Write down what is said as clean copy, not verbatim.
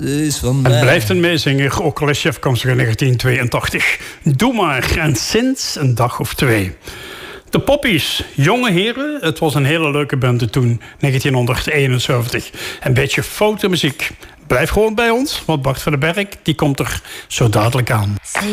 is van mij. Het blijft een meezinger, ook al is je afkomstig in 1982. Doe maar, en sinds een dag of 2. De Poppies, jonge heren. Het was een hele leuke band toen, 1971. Een beetje foute muziek. Blijf gewoon bij ons, want Bart van den Berg die komt er zo dadelijk aan.